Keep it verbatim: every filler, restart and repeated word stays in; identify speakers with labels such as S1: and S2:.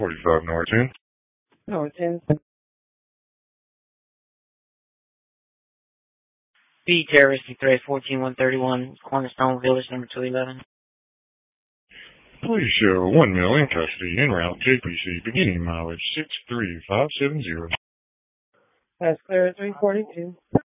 S1: forty-five North ten.
S2: North ten.
S3: B, terroristic threat, fourteen one thirty-one, Cornerstone Village, number two eleven.
S1: Please show one mil in custody en route J P C, beginning mileage six three five seven zero.
S2: That's clear at three forty-two.